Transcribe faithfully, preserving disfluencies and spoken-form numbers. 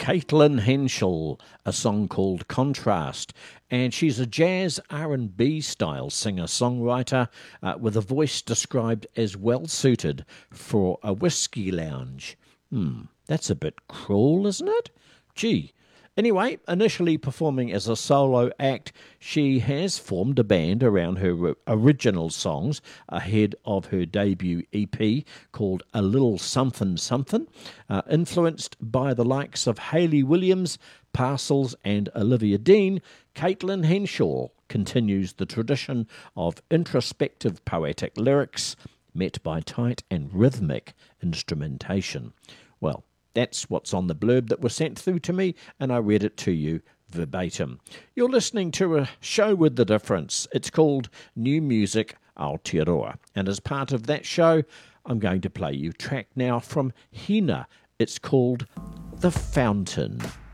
Caitlin Henschel, a song called Contrast, and she's a jazz R and B style singer-songwriter uh, with a voice described as well-suited for a whiskey lounge. Hmm, that's a bit cruel, isn't it? Gee. Anyway, initially performing as a solo act, she has formed a band around her original songs ahead of her debut E P called A Little Something Something, uh, influenced by the likes of Hayley Williams, Parcels and Olivia Dean. Caitlin Henschel continues the tradition of introspective poetic lyrics met by tight and rhythmic instrumentation. Well, that's what's on the blurb that was sent through to me, and I read it to you verbatim. You're listening to a show with the difference. It's called New Music Aotearoa. And as part of that show, I'm going to play you a track now from Hina. It's called The Fountain.